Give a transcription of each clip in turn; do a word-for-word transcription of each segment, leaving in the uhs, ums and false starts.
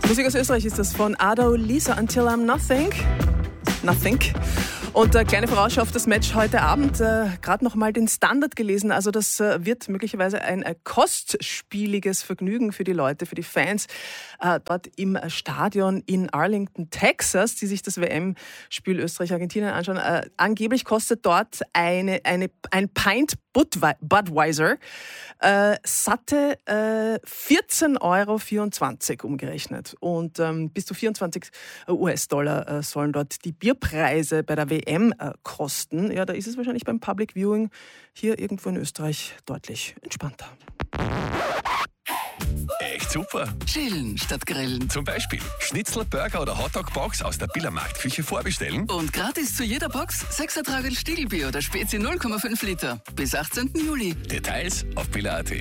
Musik aus Österreich ist das von Ado, Lisa, Until I'm Nothing. Nothing. Und äh, kleine Vorausschau auf das Match heute Abend. Äh, Gerade noch mal den Standard gelesen. Also das äh, wird möglicherweise ein äh, kostspieliges Vergnügen für die Leute, für die Fans äh, dort im Stadion in Arlington, Texas, die sich das W M-Spiel Österreich-Argentinien anschauen. Äh, angeblich kostet dort eine, eine, ein Pint Budweiser äh, satte äh, vierzehn Euro vierundzwanzig umgerechnet. Und ähm, bis zu vierundzwanzig US-Dollar äh, sollen dort die Bierpreise bei der W M äh, kosten. Ja, da ist es wahrscheinlich beim Public Viewing hier irgendwo in Österreich deutlich entspannter. Echt super. Chillen statt grillen. Zum Beispiel Schnitzel, Burger oder Hotdog-Box aus der Billermarktküche vorbestellen. Und gratis zu jeder Box sechs Ertrag Stiegelbier oder Spezi null Komma fünf Liter. Bis achtzehnten Juli. Details auf biller punkt at.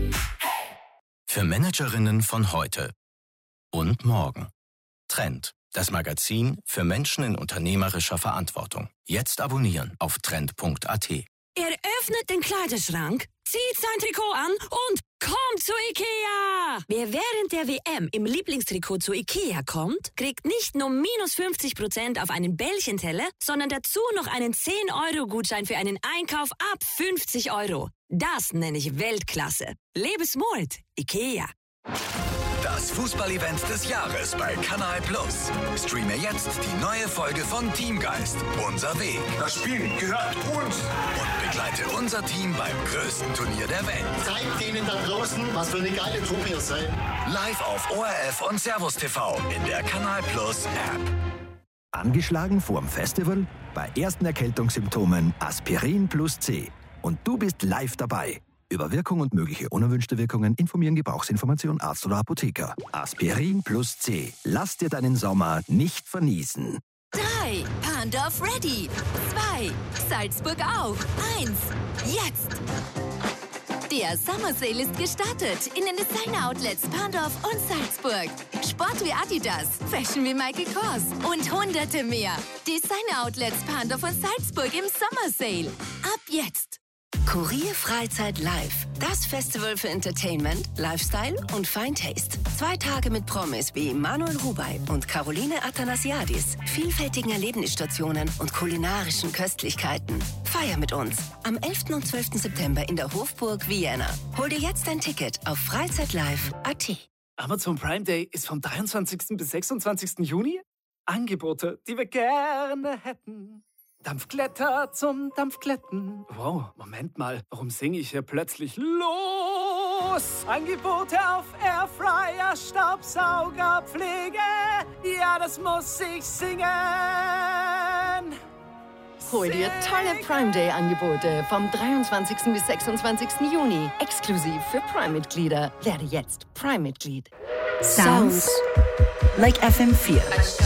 Für Managerinnen von heute und morgen. Trend, das Magazin für Menschen in unternehmerischer Verantwortung. Jetzt abonnieren auf trend punkt at. Er öffnet den Kleiderschrank, zieht sein Trikot an und kommt zu Ikea! Wer während der W M im Lieblingstrikot zu Ikea kommt, kriegt nicht nur minus fünfzig Prozent auf einen Bällchenteller, sondern dazu noch einen zehn Euro Gutschein für einen Einkauf ab fünfzig Euro. Das nenne ich Weltklasse. Lebe smart, Ikea. Das Fußballevent des Jahres bei Kanal Plus. Streame jetzt die neue Folge von Teamgeist. Unser Weg. Das Spiel gehört uns. Und begleite unser Team beim größten Turnier der Welt. Zeigt denen da draußen, was für eine geile Truppe ihr seid. Live auf O R F und Servus T V in der Kanal Plus App. Angeschlagen vorm Festival? Bei ersten Erkältungssymptomen Aspirin plus C. Und du bist live dabei. Über Wirkung und mögliche unerwünschte Wirkungen informieren Gebrauchsinformation Arzt oder Apotheker. Aspirin plus C. Lass dir deinen Sommer nicht verniesen. Drei. Pandorf ready. Zwei. Salzburg auch. Eins. Jetzt. Der Summer Sale ist gestartet in den Designer-Outlets Pandorf und Salzburg. Sport wie Adidas, Fashion wie Michael Kors und hunderte mehr. Designer-Outlets Pandorf und Salzburg im Summer Sale. Ab jetzt. Kurier Freizeit Live. Das Festival für Entertainment, Lifestyle und Fine Taste. Zwei Tage mit Promis wie Manuel Rubey und Caroline Athanasiadis, vielfältigen Erlebnisstationen und kulinarischen Köstlichkeiten. Feier mit uns am elften und zwölften September in der Hofburg Vienna. Hol dir jetzt ein Ticket auf freizeitlive punkt at. Amazon Prime Day ist vom dreiundzwanzigsten bis sechsundzwanzigsten Juni. Angebote, die wir gerne hätten. Dampfglätter zum Dampfglätten. Wow, Moment mal, warum singe ich hier plötzlich los? Angebote auf Airfryer, Staubsauger, Pflege. Ja, das muss ich singen. Hol dir tolle Prime Day Angebote vom dreiundzwanzigsten bis sechsundzwanzigsten Juni. Exklusiv für Prime-Mitglieder. Werde jetzt Prime-Mitglied. Sounds like F M vier.